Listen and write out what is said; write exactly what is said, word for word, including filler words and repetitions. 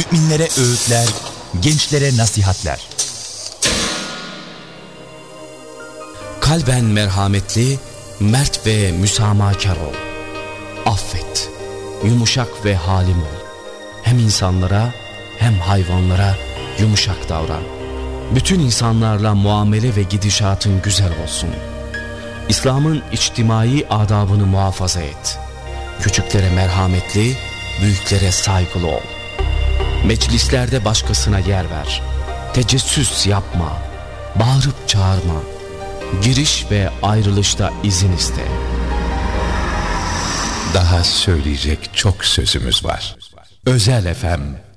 müminlere öğütler, gençlere nasihatler. Kalben merhametli, mert ve müsamahakar ol. Affet, yumuşak ve halim ol. Hem insanlara hem hayvanlara yumuşak davran. Bütün insanlarla muamele ve gidişatın güzel olsun. İslam'ın içtimai adabını muhafaza et. Küçüklere merhametli, büyüklere saygılı ol. Meclislerde başkasına yer ver. Tecessüs yapma. Bağırıp çağırma. Giriş ve ayrılışta izin iste. Daha söyleyecek çok sözümüz var. Özel F M